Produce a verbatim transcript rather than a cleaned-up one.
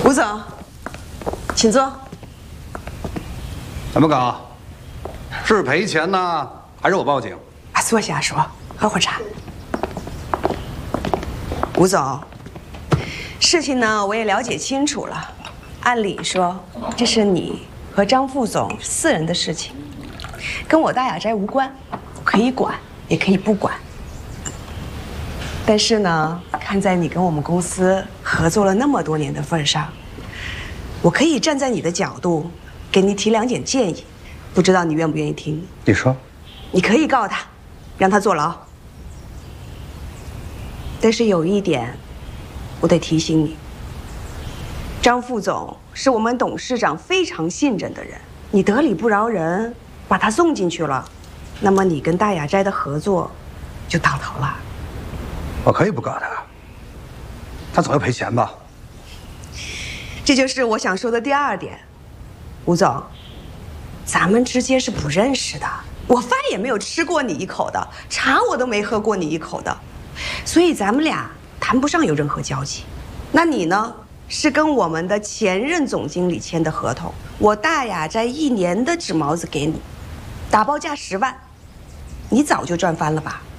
吴总，请坐。 怎么搞？是赔钱呢，还是我报警？ 啊，坐下说，喝会茶。吴总，事情呢我也了解清楚了。按理说，这是你和张副总私人的事情，跟我大雅斋无关，可以管也可以不管。但是呢，看在你跟我们公司合作了那么多年的份上，我可以站在你的角度，给你提两点建议，不知道你愿不愿意听？ 你说， 你可以告他，让他坐牢。但是有一点，我得提醒你，张副总是我们董事长非常信任的人，你得理不饶人，把他送进去了，那么你跟大雅斋的合作就到头了。 我可以不告他，他总要赔钱吧？ 这就是我想说的第二点，吴总，咱们之间是不认识的，我饭也没有吃过你一口的，茶我都没喝过你一口的，所以咱们俩谈不上有任何交集。那你呢，是跟我们的前任总经理签的合同，我大雅斋一年的纸毛子给你，打包价十万，你早就赚翻了吧？